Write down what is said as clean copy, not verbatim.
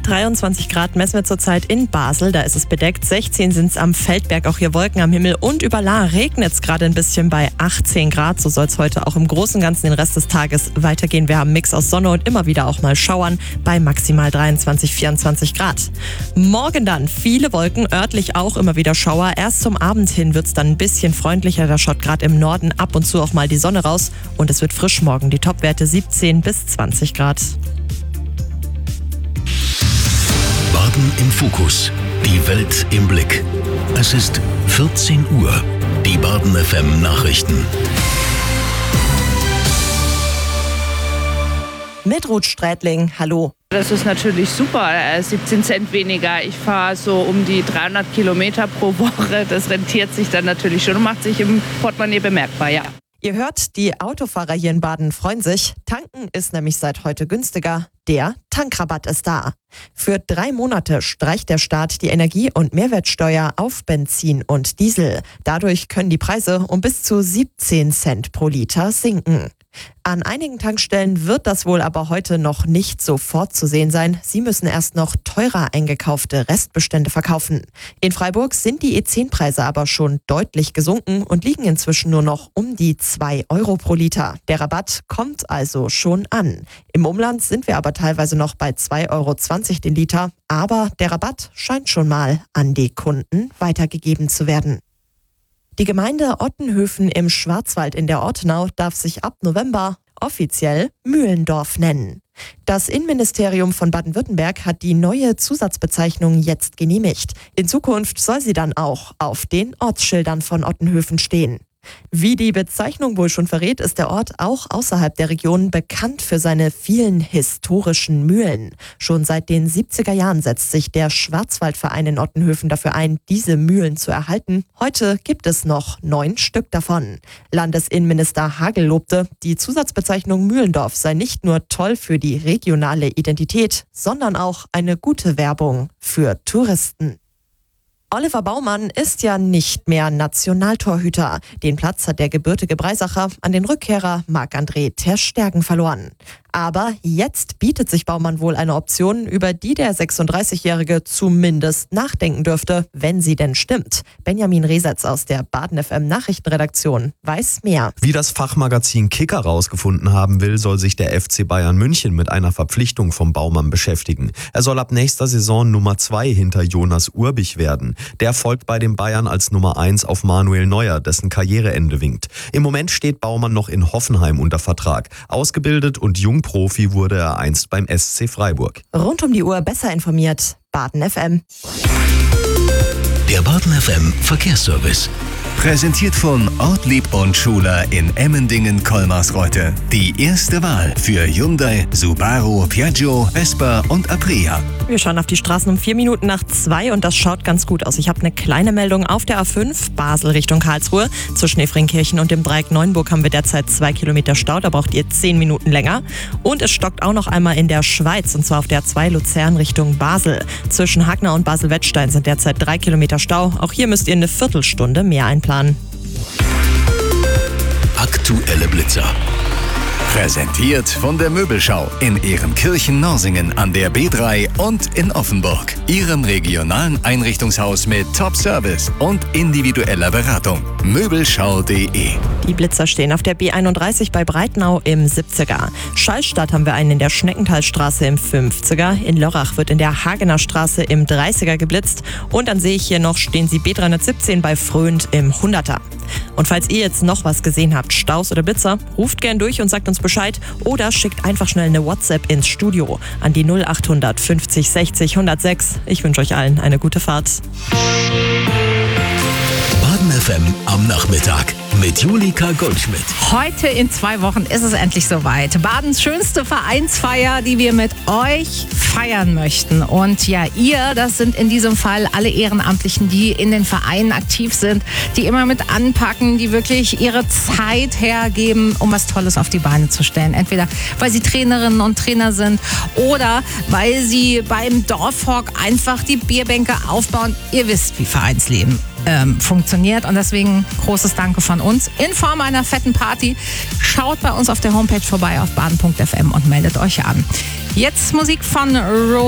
23 Grad messen wir zurzeit in Basel, da ist es bedeckt. 16 sind es am Feldberg, auch hier Wolken am Himmel. Und über Lahr regnet es gerade ein bisschen bei 18 Grad. So soll es heute auch im Großen und Ganzen den Rest des Tages weitergehen. Wir haben einen Mix aus Sonne und immer wieder auch mal Schauern bei maximal 23, 24 Grad. Morgen dann viele Wolken, örtlich auch immer wieder Schauer. Erst zum Abend hin wird es dann ein bisschen freundlicher. Da schaut gerade im Norden ab und zu auch mal die Sonne raus. Und es wird frisch morgen. Die Topwerte 17 bis 20 Grad. Baden im Fokus. Die Welt im Blick. Es ist 14 Uhr. Die Baden FM Nachrichten. Mit Ruth Strätling, hallo. Das ist natürlich super, 17 Cent weniger. Ich fahre so um die 300 Kilometer pro Woche. Das rentiert sich dann natürlich schon und macht sich im Portemonnaie bemerkbar, ja. Ihr hört, die Autofahrer hier in Baden freuen sich. Tanken ist nämlich seit heute günstiger. Der Tankrabatt ist da. Für 3 Monate streicht der Staat die Energie- und Mehrwertsteuer auf Benzin und Diesel. Dadurch können die Preise um bis zu 17 Cent pro Liter sinken. An einigen Tankstellen wird das wohl aber heute noch nicht sofort zu sehen sein. Sie müssen erst noch teurer eingekaufte Restbestände verkaufen. In Freiburg sind die E10-Preise aber schon deutlich gesunken und liegen inzwischen nur noch um die 2 Euro pro Liter. Der Rabatt kommt also schon an. Im Umland sind wir aber teilweise noch bei 2,20 Euro den Liter. Aber der Rabatt scheint schon mal an die Kunden weitergegeben zu werden. Die Gemeinde Ottenhöfen im Schwarzwald in der Ortenau darf sich ab November offiziell Mühlendorf nennen. Das Innenministerium von Baden-Württemberg hat die neue Zusatzbezeichnung jetzt genehmigt. In Zukunft soll sie dann auch auf den Ortsschildern von Ottenhöfen stehen. Wie die Bezeichnung wohl schon verrät, ist der Ort auch außerhalb der Region bekannt für seine vielen historischen Mühlen. Schon seit den 70er Jahren setzt sich der Schwarzwaldverein in Ottenhöfen dafür ein, diese Mühlen zu erhalten. Heute gibt es noch 9 Stück davon. Landesinnenminister Hagel lobte, die Zusatzbezeichnung Mühlendorf sei nicht nur toll für die regionale Identität, sondern auch eine gute Werbung für Touristen. Oliver Baumann ist ja nicht mehr Nationaltorhüter. Den Platz hat der gebürtige Breisacher an den Rückkehrer Marc-André ter Stegen verloren. Aber jetzt bietet sich Baumann wohl eine Option, über die der 36-Jährige zumindest nachdenken dürfte, wenn sie denn stimmt. Benjamin Resetz aus der Baden FM Nachrichtenredaktion weiß mehr. Wie das Fachmagazin Kicker rausgefunden haben will, soll sich der FC Bayern München mit einer Verpflichtung vom Baumann beschäftigen. Er soll ab nächster Saison Nummer 2 hinter Jonas Urbich werden. Der folgt bei den Bayern als Nummer 1 auf Manuel Neuer, dessen Karriereende winkt. Im Moment steht Baumann noch in Hoffenheim unter Vertrag. Ausgebildet und Jungprofi wurde er einst beim SC Freiburg. Rund um die Uhr besser informiert, Baden FM. Der Baden FM Verkehrsservice. Präsentiert von Ortlieb und Schuler in Emmendingen-Kolmarsreuth. Die erste Wahl für Hyundai, Subaru, Piaggio, Vespa und Aprilia. Wir schauen auf die Straßen um 4 Minuten nach 2 und das schaut ganz gut aus. Ich habe eine kleine Meldung auf der A5, Basel Richtung Karlsruhe. Zwischen Efringkirchen und dem Dreieck Neuenburg haben wir derzeit 2 Kilometer Stau. Da braucht ihr 10 Minuten länger. Und es stockt auch noch einmal in der Schweiz, und zwar auf der A2 Luzern Richtung Basel. Zwischen Hackner und Basel-Wettstein sind derzeit 3 Kilometer Stau. Auch hier müsst ihr eine Viertelstunde mehr einplanen. Aktuelle Blitzer. Präsentiert von der Möbelschau in Ehrenkirchen-Norsingen an der B3 und in Offenburg. Ihrem regionalen Einrichtungshaus mit Top-Service und individueller Beratung. Möbelschau.de. Die Blitzer stehen auf der B31 bei Breitnau im 70er. Schallstadt haben wir einen in der Schneckentalstraße im 50er. In Lörrach wird in der Hagener Straße im 30er geblitzt. Und dann sehe ich hier noch, stehen sie B317 bei Fröhnt im 100er. Und falls ihr jetzt noch was gesehen habt, Staus oder Blitzer, ruft gern durch und sagt uns Bescheid oder schickt einfach schnell eine WhatsApp ins Studio an die 0800 50 60 106. Ich wünsche euch allen eine gute Fahrt. Baden FM am Nachmittag mit Julika Goldschmidt. Heute in 2 Wochen ist es endlich soweit. Badens schönste Vereinsfeier, die wir mit euch feiern möchten. Und ja, ihr, das sind in diesem Fall alle Ehrenamtlichen, die in den Vereinen aktiv sind, die immer mit anpacken, die wirklich ihre Zeit hergeben, um was Tolles auf die Beine zu stellen. Entweder weil sie Trainerinnen und Trainer sind oder weil sie beim Dorfhock einfach die Bierbänke aufbauen. Ihr wisst, wie Vereinsleben funktioniert, und deswegen großes Danke von uns in Form einer fetten Party. Schaut bei uns auf der Homepage vorbei auf baden.fm und meldet euch an. Jetzt Musik von